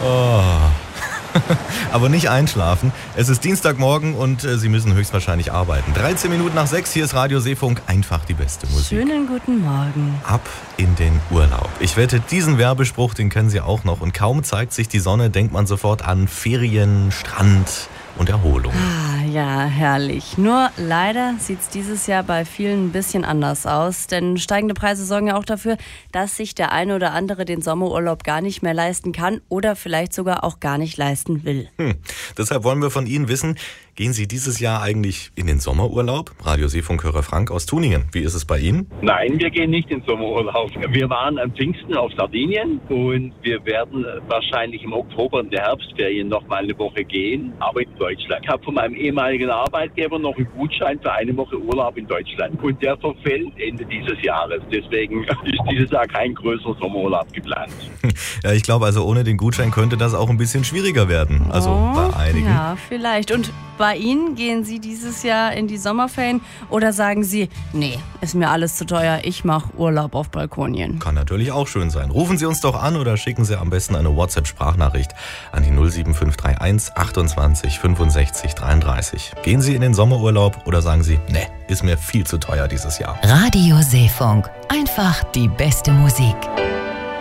Oh. Aber nicht einschlafen. Es ist Dienstagmorgen und Sie müssen höchstwahrscheinlich arbeiten. 13 Minuten nach 6, hier ist Radio Seefunk, einfach die beste Musik. Schönen guten Morgen. Ab in den Urlaub. Ich wette, diesen Werbespruch, den kennen Sie auch noch. Und kaum zeigt sich die Sonne, denkt man sofort an Ferien, Strand und Erholung. Ja, herrlich. Nur leider sieht es dieses Jahr bei vielen ein bisschen anders aus. Denn steigende Preise sorgen ja auch dafür, dass sich der eine oder andere den Sommerurlaub gar nicht mehr leisten kann oder vielleicht sogar auch gar nicht leisten will. Deshalb wollen wir von Ihnen wissen, gehen Sie dieses Jahr eigentlich in den Sommerurlaub? Radio Seefunkhörer Frank aus Tuningen. Wie ist es bei Ihnen? Nein, wir gehen nicht in den Sommerurlaub. Wir waren am Pfingsten auf Sardinien und wir werden wahrscheinlich im Oktober in der Herbstferien noch mal eine Woche gehen, aber in Deutschland. Ich habe von meinem ehemaligen Arbeitgeber noch einen Gutschein für eine Woche Urlaub in Deutschland und der verfällt Ende dieses Jahres. Deswegen ist dieses Jahr kein größerer Sommerurlaub geplant. Ja, ich glaube, also ohne den Gutschein könnte das auch ein bisschen schwieriger werden. Also bei einigen. Ja, vielleicht. Und bei Ihnen, gehen Sie dieses Jahr in die Sommerferien oder sagen Sie, nee, ist mir alles zu teuer, ich mache Urlaub auf Balkonien? Kann natürlich auch schön sein. Rufen Sie uns doch an oder schicken Sie am besten eine WhatsApp-Sprachnachricht an die 07531 28 65 33. Gehen Sie in den Sommerurlaub oder sagen Sie, nee, ist mir viel zu teuer dieses Jahr. Radio Seefunk, einfach die beste Musik.